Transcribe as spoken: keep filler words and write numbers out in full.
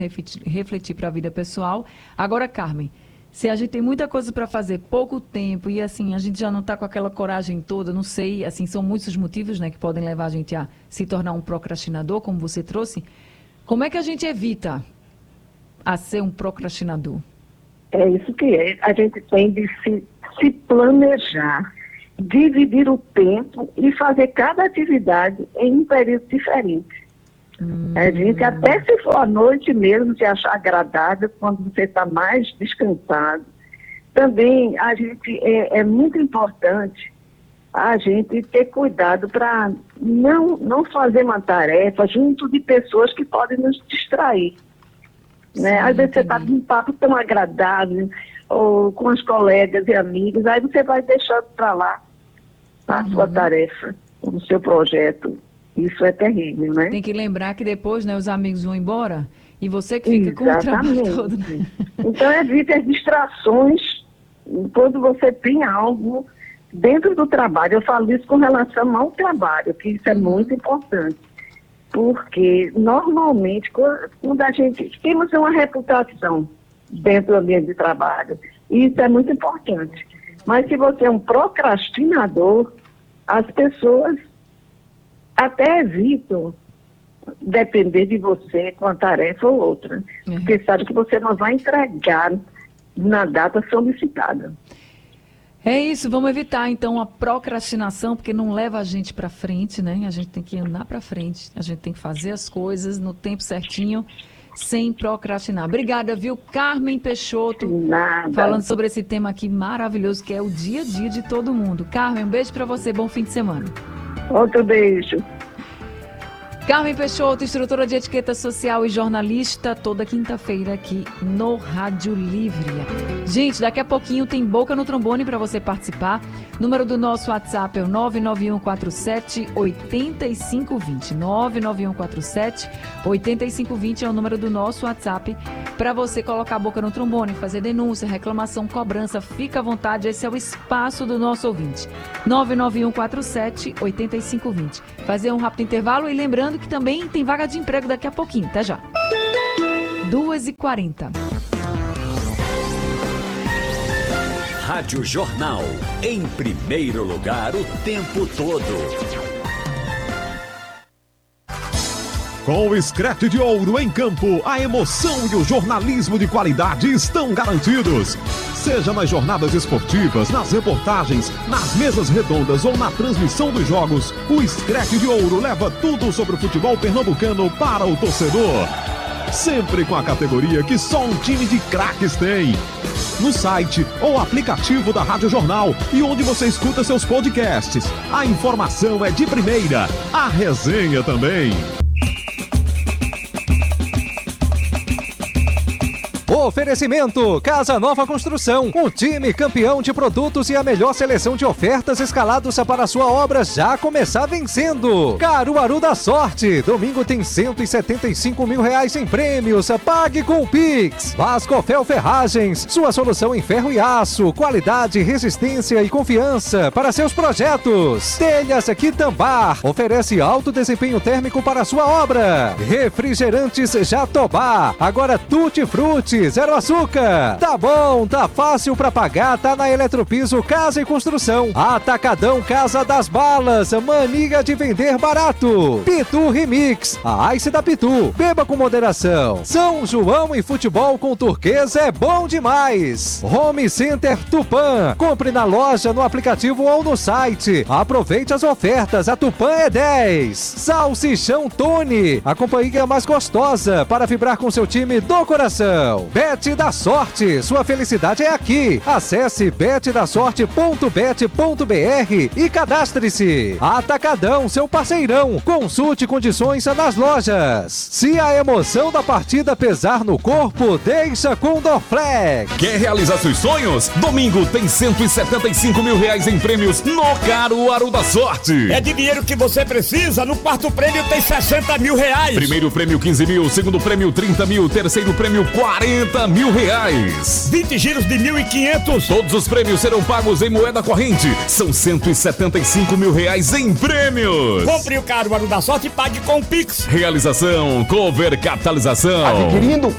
refletir para a vida pessoal. Agora, Carmen, se a gente tem muita coisa para fazer, pouco tempo, e assim, a gente já não está com aquela coragem toda, não sei, assim, são muitos os motivos, né, que podem levar a gente a se tornar um procrastinador, como você trouxe. Como é que a gente evita a ser um procrastinador? É isso que é. A gente tem de se, se planejar, dividir o tempo e fazer cada atividade em um período diferente. Hum. A gente, até se for à noite mesmo, se achar agradável, quando você está mais descansado. Também a gente é, é muito importante a gente ter cuidado para não, não fazer uma tarefa junto de pessoas que podem nos distrair. Né? Sim, às vezes você está num papo tão agradável, ou com os colegas e amigos, aí você vai deixando para lá a uhum. sua tarefa, o seu projeto. Isso é terrível, né? Tem que lembrar que depois, né, os amigos vão embora e você que fica Exatamente. com o trabalho todo. Né? Então, evite as distrações quando você tem algo dentro do trabalho. Eu falo isso com relação ao trabalho, que isso é muito importante. Porque, normalmente, quando a gente temos uma reputação dentro do ambiente de trabalho, isso é muito importante. Mas se você é um procrastinador, as pessoas até evitam depender de você com uma tarefa ou outra, é. porque sabe que você não vai entregar na data solicitada. É isso, vamos evitar então a procrastinação, porque não leva a gente para frente, né? A gente tem que andar para frente, a gente tem que fazer as coisas no tempo certinho, sem procrastinar. Obrigada, viu, Carmen Peixoto, Nada. falando sobre esse tema aqui maravilhoso, que é o dia a dia de todo mundo. Carmen, um beijo para você, bom fim de semana. Outro beijo. Carmen Peixoto, instrutora de etiqueta social e jornalista, toda quinta-feira aqui no Rádio Livre. Gente, daqui a pouquinho tem Boca no Trombone para você participar. Número do nosso WhatsApp é o nove nove um quatro sete oito cinco dois zero. nove nove um quatro sete oito cinco dois zero é o número do nosso WhatsApp para você colocar a boca no trombone, fazer denúncia, reclamação, cobrança. Fica à vontade, esse é o espaço do nosso ouvinte. nove nove um quatro sete oito cinco dois zero. Fazer um rápido intervalo e lembrando que também tem vaga de emprego daqui a pouquinho, até já. duas e quarenta. Rádio Jornal, em primeiro lugar o tempo todo. Com o Screte de Ouro em campo, a emoção e o jornalismo de qualidade estão garantidos. Seja nas jornadas esportivas, nas reportagens, nas mesas redondas ou na transmissão dos jogos, o Screte de Ouro leva tudo sobre o futebol pernambucano para o torcedor. Sempre com a categoria que só um time de craques tem. No site ou aplicativo da Rádio Jornal e onde você escuta seus podcasts. A informação é de primeira, a resenha também. Oferecimento Casa Nova Construção, um time campeão de produtos e a melhor seleção de ofertas escalados para a sua obra já começar vencendo. Caruaru da Sorte, domingo tem cento e setenta e cinco mil reais em prêmios, pague com o Pix. Vascofel Ferragens, sua solução em ferro e aço, qualidade, resistência e confiança para seus projetos. Telhas Quitambar, oferece alto desempenho térmico para a sua obra. Refrigerantes Jatobá, agora Tutti Frutti, zero açúcar. Tá bom, tá fácil pra pagar, tá na Eletropiso Casa e Construção. Atacadão Casa das Balas, mania de vender barato. Pitu Remix, a Ice da Pitu, beba com moderação. São João e futebol com turquesa é bom demais. Home Center Tupã, compre na loja, no aplicativo ou no site. Aproveite as ofertas, a Tupã é dez. Salsichão Tony, a companhia mais gostosa para vibrar com seu time do coração. Bet da Sorte, sua felicidade é aqui. Acesse bet da sorte ponto bet ponto br e cadastre-se. Atacadão, seu parceirão. Consulte condições nas lojas. Se a emoção da partida pesar no corpo, deixa com Dorflex. Quer realizar seus sonhos? Domingo tem cento e setenta e cinco mil reais em prêmios no Caruaru da Sorte. É de dinheiro que você precisa. No quarto prêmio tem sessenta mil reais. Primeiro prêmio quinze mil, segundo prêmio trinta mil, terceiro prêmio quarenta mil reais. vinte giros de mil e quinhentos. Todos os prêmios serão pagos em moeda corrente. São cento e setenta e cinco mil reais em prêmios. Compre o Caruaru da Sorte e pague com o Pix. Realização Cover Capitalização. Adquirindo